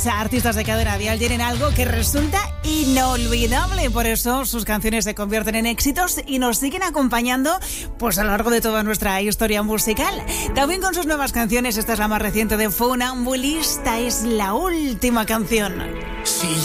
los artistas de Cadena Dial tienen algo que resulta inolvidable. Por eso sus canciones se convierten en éxitos y nos siguen acompañando pues a lo largo de toda nuestra historia musical. También con sus nuevas canciones, esta es la más reciente de Funambulista, es la última canción. Sí.